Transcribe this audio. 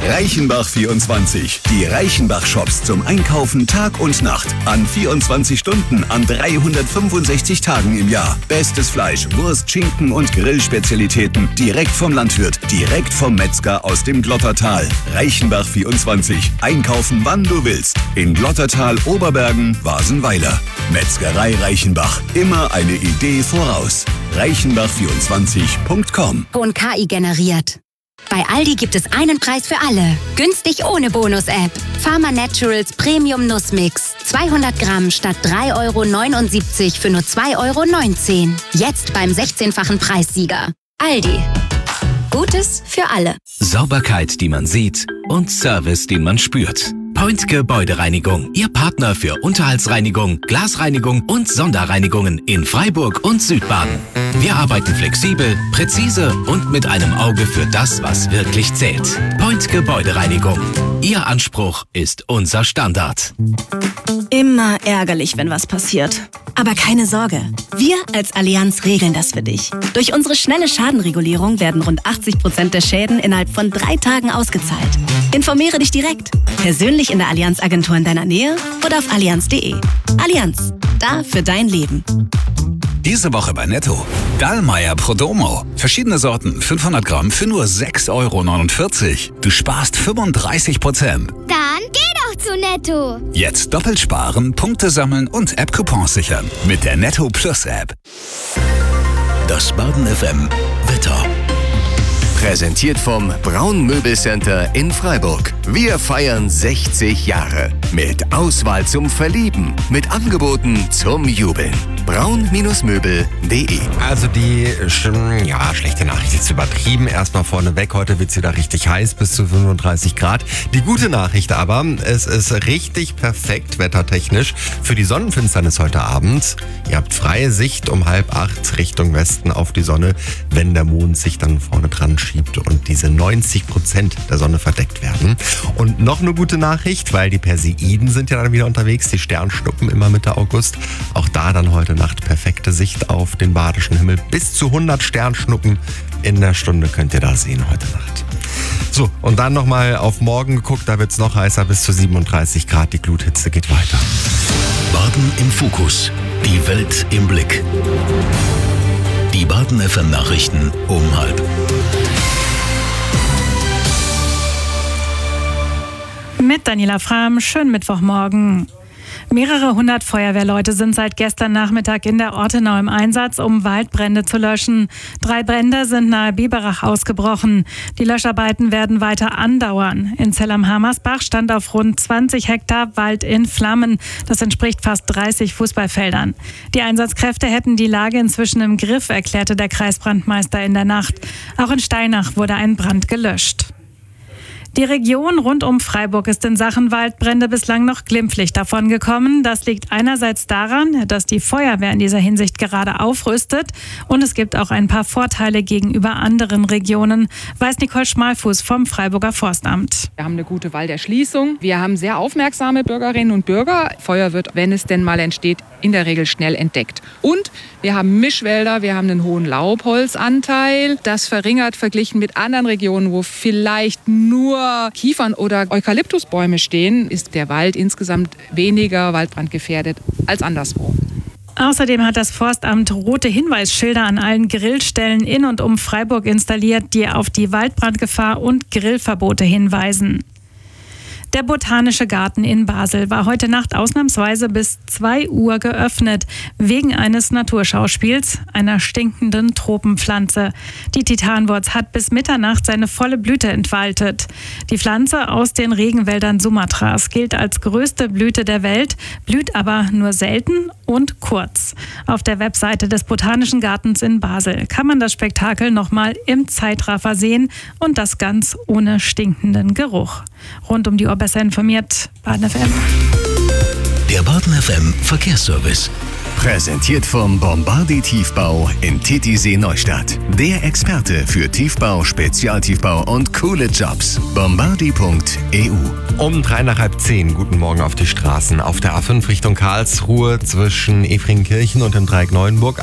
Reichenbach24. Die Reichenbach-Shops zum Einkaufen Tag und Nacht. An 24 Stunden, an 365 Tagen im Jahr. Bestes Fleisch, Wurst, Schinken und Grillspezialitäten. Direkt vom Landwirt, direkt vom Metzger aus dem Glottertal. Reichenbach24. Einkaufen, wann du willst. In Glottertal, Oberbergen, Wasenweiler. Metzgerei Reichenbach. Immer eine Idee voraus. Reichenbach24.com. Von KI generiert. Bei Aldi gibt es einen Preis für alle. Günstig ohne Bonus-App. Pharma Naturals Premium Nussmix. 200 Gramm statt 3,79 € für nur 2,19 €. Jetzt beim 16-fachen Preissieger. Aldi. Gutes für alle. Sauberkeit, die man sieht und Service, den man spürt. Point Gebäudereinigung. Ihr Partner für Unterhaltsreinigung, Glasreinigung und Sonderreinigungen in Freiburg und Südbaden. Wir arbeiten flexibel, präzise und mit einem Auge für das, was wirklich zählt. Point Gebäudereinigung. Ihr Anspruch ist unser Standard. Immer ärgerlich, wenn was passiert. Aber keine Sorge. Wir als Allianz regeln das für dich. Durch unsere schnelle Schadenregulierung werden rund 80% der Schäden innerhalb von 3 Tagen ausgezahlt. Informiere dich direkt. Persönlich in der Allianz-Agentur in deiner Nähe oder auf allianz.de. Allianz. Da für dein Leben. Diese Woche bei Netto. Dallmayr Prodomo. Verschiedene Sorten, 500 Gramm für nur 6,49 €. Du sparst 35%. Dann geh doch zu Netto. Jetzt doppelt sparen, Punkte sammeln und App-Coupons sichern. Mit der Netto Plus App. Das Baden FM Wetter. Präsentiert vom Braun Möbelcenter in Freiburg. Wir feiern 60 Jahre. Mit Auswahl zum Verlieben. Mit Angeboten zum Jubeln. braun-möbel.de. Also die schlechte Nachricht ist übertrieben. Erstmal vorneweg, heute wird es wieder richtig heiß, bis zu 35 Grad. Die gute Nachricht aber, es ist richtig perfekt wettertechnisch für die Sonnenfinsternis heute Abend. Ihr habt freie Sicht um 7:30 Richtung Westen auf die Sonne, wenn der Mond sich dann vorne dran schiebt und diese 90% der Sonne verdeckt werden. Und noch eine gute Nachricht, weil die Perseiden sind ja dann wieder unterwegs, die Sternschnuppen immer Mitte August. Auch da dann heute Nacht perfekte Sicht auf den badischen Himmel. Bis zu 100 Sternschnuppen in der Stunde könnt ihr da sehen heute Nacht. So, und dann nochmal auf morgen geguckt, da wird es noch heißer, bis zu 37 Grad. Die Gluthitze geht weiter. Baden im Fokus. Die Welt im Blick. Die Baden FM Nachrichten um 12:30. Mit Daniela Frahm, schönen Mittwochmorgen. Mehrere hundert Feuerwehrleute sind seit gestern Nachmittag in der Ortenau im Einsatz, um Waldbrände zu löschen. 3 Brände sind nahe Biberach ausgebrochen. Die Löscharbeiten werden weiter andauern. In Zell am Hammersbach stand auf rund 20 Hektar Wald in Flammen. Das entspricht fast 30 Fußballfeldern. Die Einsatzkräfte hätten die Lage inzwischen im Griff, erklärte der Kreisbrandmeister in der Nacht. Auch in Steinach wurde ein Brand gelöscht. Die Region rund um Freiburg ist in Sachen Waldbrände bislang noch glimpflich davongekommen. Das liegt einerseits daran, dass die Feuerwehr in dieser Hinsicht gerade aufrüstet, und es gibt auch ein paar Vorteile gegenüber anderen Regionen, weiß Nicole Schmalfuß vom Freiburger Forstamt. Wir haben eine gute Walderschließung. Wir haben sehr aufmerksame Bürgerinnen und Bürger. Feuer wird, wenn es denn mal entsteht, in der Regel schnell entdeckt. Und wir haben Mischwälder, wir haben einen hohen Laubholzanteil. Das verringert verglichen mit anderen Regionen, wo vielleicht nur Kiefern- oder Eukalyptusbäume stehen, ist der Wald insgesamt weniger waldbrandgefährdet als anderswo. Außerdem hat das Forstamt rote Hinweisschilder an allen Grillstellen in und um Freiburg installiert, die auf die Waldbrandgefahr und Grillverbote hinweisen. Der Botanische Garten in Basel war heute Nacht ausnahmsweise bis 2 Uhr geöffnet, wegen eines Naturschauspiels, einer stinkenden Tropenpflanze. Die Titanwurz hat bis Mitternacht seine volle Blüte entfaltet. Die Pflanze aus den Regenwäldern Sumatras gilt als größte Blüte der Welt, blüht aber nur selten und kurz. Auf der Webseite des Botanischen Gartens in Basel kann man das Spektakel nochmal im Zeitraffer sehen, und das ganz ohne stinkenden Geruch. Rund um die Uhr besser informiert, Baden FM. Der Baden FM Verkehrsservice. Präsentiert vom Bombardi Tiefbau in Titisee Neustadt. Der Experte für Tiefbau, Spezialtiefbau und coole Jobs. Bombardi.eu. Um 9:55. Guten Morgen auf die Straßen. Auf der A5 Richtung Karlsruhe zwischen Efringkirchen und dem Dreieck Neuenburg